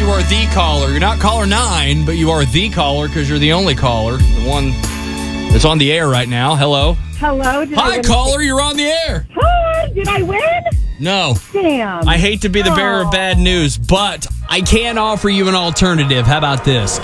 you are the caller. You're not caller 9, but you are the caller because you're the only caller. The one that's on the air right now. Hello. Hello. Hi, caller. You're on the air. Hi. Did I win? No. Damn. I hate to be the bearer of bad news, but I can offer you an alternative. How about this?